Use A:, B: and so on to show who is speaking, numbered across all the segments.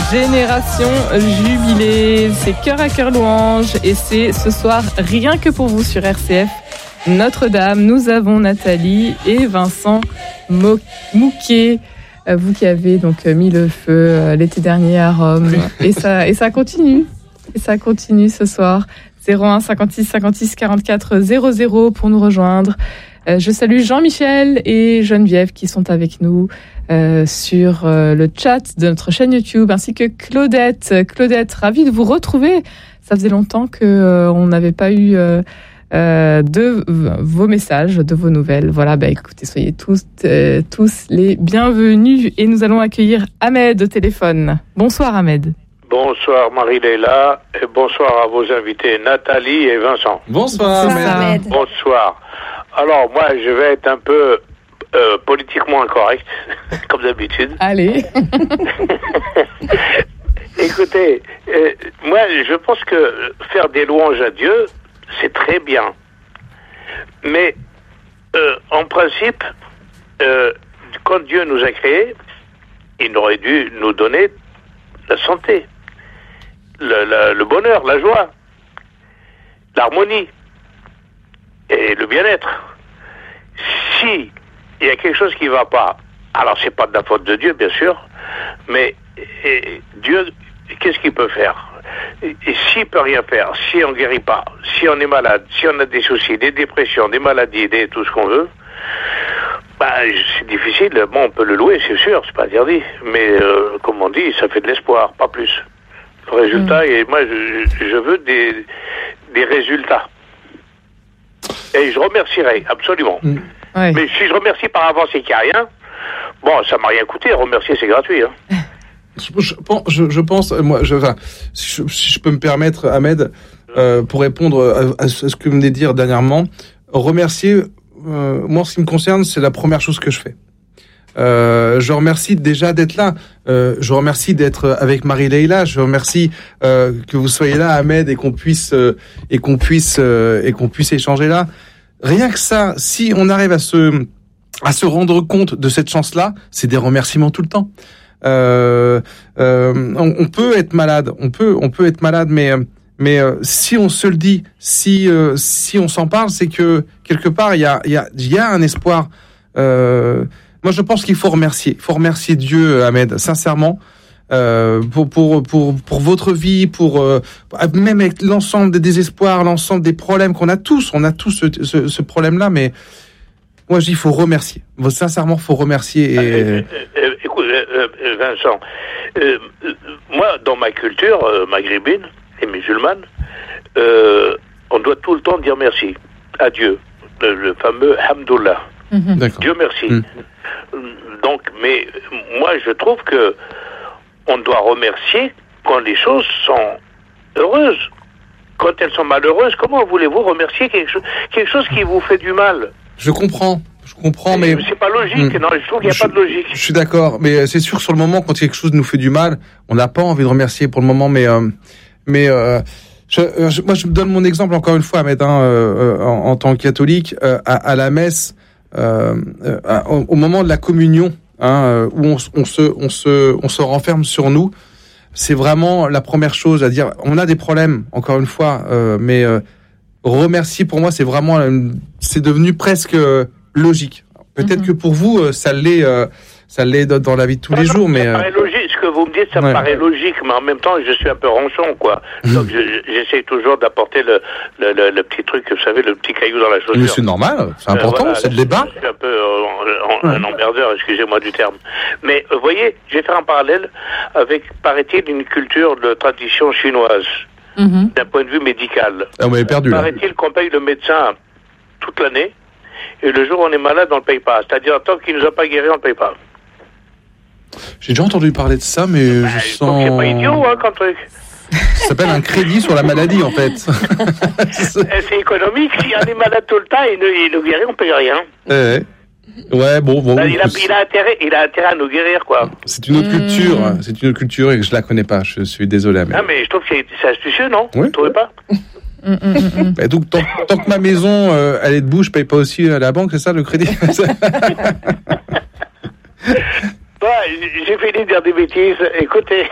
A: Génération Jubilée, c'est Cœur à Cœur Louange et c'est ce soir rien que pour vous sur RCF Notre-Dame. Nous avons Nathalie et Vincent Mouquet, vous qui avez donc mis le feu l'été dernier à Rome et ça continue ce soir. 01 56 56 44 00 pour nous rejoindre. Je salue Jean-Michel et Geneviève qui sont avec nous sur le chat de notre chaîne YouTube, ainsi que Claudette. Claudette, ravie de vous retrouver. Ça faisait longtemps qu'on n'avait pas eu de vos messages, de vos nouvelles. Voilà, écoutez, soyez tous les bienvenus. Et nous allons accueillir Ahmed au téléphone. Bonsoir Ahmed.
B: Bonsoir Marie-Léla et bonsoir à vos invités Nathalie et Vincent.
C: Bonsoir Ahmed.
B: Bonsoir. Alors moi je vais être un peu politiquement incorrect, comme d'habitude.
A: Allez.
B: Écoutez, moi je pense que faire des louanges à Dieu, c'est très bien. Mais en principe, quand Dieu nous a créés, il aurait dû nous donner la santé, le bonheur, la joie, l'harmonie et le bien-être. Si il y a quelque chose qui ne va pas, alors c'est pas de la faute de Dieu, bien sûr, mais Dieu, qu'est-ce qu'il peut faire? Et s'il peut rien faire, si on guérit pas, si on est malade, si on a des soucis, des dépressions, des maladies, tout ce qu'on veut, c'est difficile. Bon, on peut le louer, c'est sûr, c'est pas interdit, mais comme on dit, ça fait de l'espoir, pas plus. Le résultat, et moi, je veux des résultats. Et je remercierai, absolument.
A: Ouais.
B: Mais si je remercie par avance et qu'il n'y a rien, bon, ça m'a rien coûté. Remercier, c'est gratuit. Hein.
C: Je pense, moi, si je peux me permettre, Ahmed, pour répondre à ce que vous venez de dire dernièrement, remercier, moi, en ce qui me concerne, c'est la première chose que je fais. Je remercie déjà d'être là. Je remercie d'être avec Marie-Léla. Je remercie que vous soyez là, Ahmed, et qu'on puisse échanger là. Rien que ça, si on arrive à se rendre compte de cette chance-là, c'est des remerciements tout le temps. On peut être malade, on peut être malade, mais si on se le dit, si on s'en parle, c'est que quelque part il y a un espoir. Moi, je pense qu'il faut remercier Dieu, Ahmed, sincèrement, pour votre vie, même avec l'ensemble des désespoirs, l'ensemble des problèmes qu'on a tous. On a tous ce problème-là, mais moi, je dis, il faut remercier. Sincèrement, faut remercier.
B: Écoute, Vincent, moi, dans ma culture maghrébine et musulmane, on doit tout le temps dire merci à Dieu, le fameux Hamdoullah.
C: D'accord.
B: Dieu merci. Donc, mais moi, je trouve que on doit remercier quand les choses sont heureuses. Quand elles sont malheureuses, comment voulez-vous remercier quelque chose qui vous fait du mal?
C: Je comprends, mais
B: c'est pas logique. Non, je trouve qu'il n'y a pas de logique.
C: Je suis d'accord, mais c'est sûr, sur le moment, quand quelque chose nous fait du mal, on n'a pas envie de remercier pour le moment, mais moi, je me donne mon exemple encore une fois, Ahmed, en tant que catholique, à la messe, au moment de la communion, où on se renferme sur nous, c'est vraiment la première chose à dire. On a des problèmes, encore une fois, mais remercier pour moi, c'est vraiment, c'est devenu presque logique. Peut-être que pour vous, ça l'est dans la vie de tous les jours, mais.
B: Ça paraît logique. Ce que vous me dites, ça me paraît logique, mais en même temps, je suis un peu ronchon, quoi. Donc, j'essaie toujours d'apporter le petit truc, vous savez, le petit caillou dans la chaussure.
C: Mais c'est normal, c'est important, voilà, c'est le débat.
B: Je suis un peu un emmerdeur, excusez-moi du terme. Mais, vous voyez, je vais faire un parallèle avec, paraît-il, une culture de tradition chinoise, d'un point de vue médical.
C: On m'avait perdu, là.
B: Paraît-il qu'on paye le médecin toute l'année, et le jour où on est malade, on ne le paye pas. C'est-à-dire, tant qu'il ne nous a pas guéri, on ne le paye pas.
C: J'ai déjà entendu parler de ça, mais je sens...
B: C'est pas idiot, comme truc.
C: Ça s'appelle un crédit sur la maladie, en fait.
B: C'est économique. Si on est malade tout le temps, il nous guérit, on ne paye rien.
C: Ouais, bon.
B: Il a intérêt à nous guérir, quoi.
C: C'est une autre culture, et je la connais pas. Je suis désolé.
B: Mais... Ah, mais je trouve que c'est astucieux, non?
C: Oui.
B: Vous trouvez pas?
C: Et donc, tant que ma maison, elle est debout, je paye pas aussi à la banque, c'est ça, le crédit?
B: j'ai fini de dire des bêtises. Écoutez,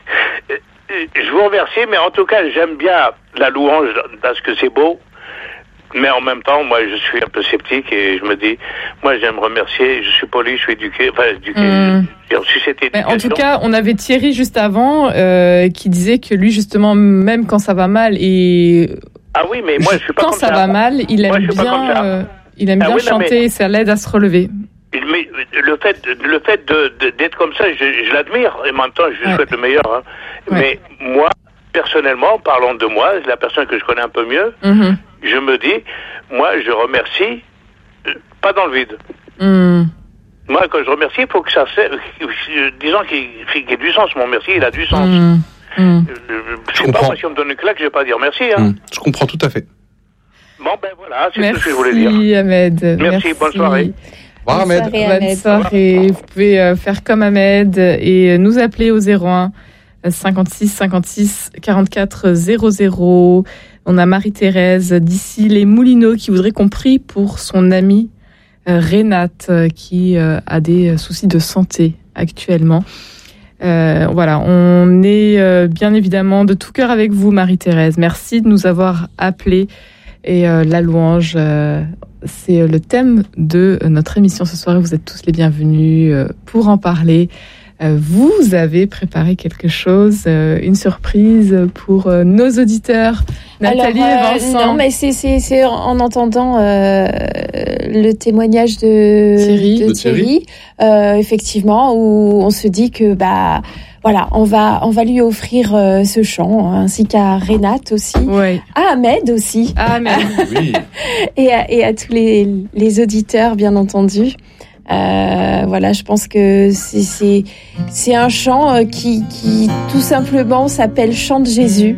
B: je vous remercie, mais en tout cas, j'aime bien la louange parce que c'est beau. Mais en même temps, moi, je suis un peu sceptique et je me dis, moi, j'aime remercier. Je suis poli, je suis éduqué. Enfin, j'ai reçu cette éducation.
A: Mais en tout cas, on avait Thierry juste avant qui disait que lui, justement, même quand ça va mal et
B: ah oui, mais moi, je suis pas
A: quand
B: comme
A: ça va mal, il aime bien, chanter. Ça l'aide à se relever.
B: Mais le fait d'être comme ça, je l'admire et en même temps, je lui souhaite le meilleur. Hein.
A: Ouais.
B: Mais moi, personnellement, parlons de moi, la personne que je connais un peu mieux. Je me dis, moi, je remercie, pas dans le vide. Moi, quand je remercie, il faut que ça disons qu'il ait du sens. Mon merci, il a du sens. Je sais pas, moi, si on me donne une claque, je vais pas dire merci. Hein.
C: Je comprends tout à fait.
B: Bon, ben voilà, c'est tout ce que je voulais dire.
A: Merci, Ahmed.
B: Merci, bonne soirée.
C: Bonne Ahmed.
A: Bonne soirée. Vous pouvez faire comme Ahmed et nous appeler au 01 56 56 44 00. On a Marie-Thérèse d'ici les Moulineaux qui voudrait qu'on prie pour son amie Renate qui a des soucis de santé actuellement. Voilà, on est bien évidemment de tout cœur avec vous, Marie-Thérèse. Merci de nous avoir appelés. Et la louange, c'est le thème de notre émission ce soir. Vous êtes tous les bienvenus pour en parler. Vous avez préparé quelque chose, une surprise pour nos auditeurs, Nathalie et Vincent.
D: Non, mais c'est en entendant le témoignage de Thierry, effectivement, où on se dit que voilà, on va lui offrir ce chant, ainsi qu'à Renate aussi, à Ahmed aussi,
C: Oui.
D: et à tous les auditeurs, bien entendu. Voilà, je pense que c'est un chant qui tout simplement s'appelle Chant de Jésus,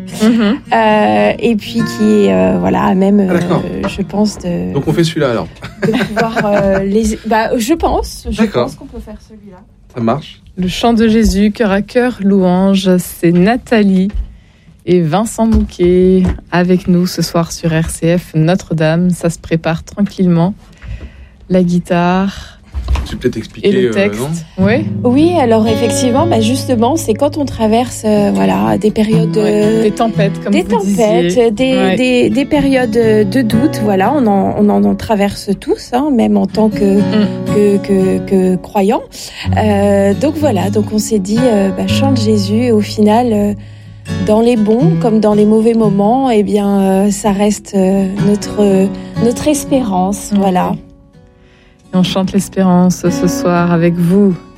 D: et puis qui est voilà même je pense de.
C: Donc on fait celui-là alors.
D: De pouvoir je pense qu'on peut faire celui-là.
C: Ça marche.
A: Le chant de Jésus, cœur à cœur, louange, c'est Nathalie et Vincent Mouquet avec nous ce soir sur RCF Notre-Dame. Ça se prépare tranquillement. La guitare.
C: Tu peux peut-être expliquer
A: et le texte.
D: Oui, alors effectivement, justement, c'est quand on traverse des périodes
A: des tempêtes, comme vous disiez.
D: Des périodes de doute. Voilà, on en traverse tous, même en tant que croyants. Donc voilà, donc on s'est dit, chante Jésus. Et au final, dans les bons comme dans les mauvais moments, ça reste notre espérance. Voilà.
A: Et on chante l'espérance ce soir avec vous.